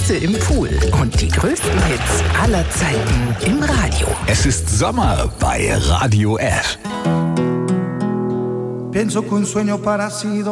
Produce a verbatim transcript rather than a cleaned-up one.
Küsse im Pool und die größten Hits aller Zeiten im Radio. Es ist Sommer bei Radio F. Pienso que un sueño parecido